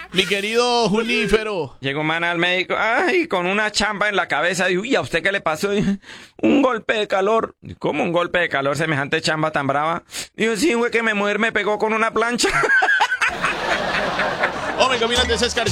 Mi querido Junífero. Llegó un man al médico, ay, con una chamba en la cabeza. Dijo, ¿y a usted qué le pasó? Dijo, un golpe de calor. ¿Cómo un golpe de calor? Semejante chamba tan brava. Dijo, sí, fue que mi mujer me pegó con una plancha. Hombre, caminante César.